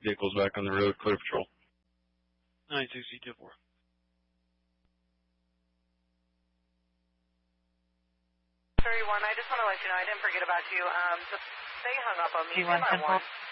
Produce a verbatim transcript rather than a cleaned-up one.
vehicles back on the road, clear patrol. nine sixty two four. thirty-one, I just want to let you know I didn't forget about you. Um, just, they hung up on me. T one ten four.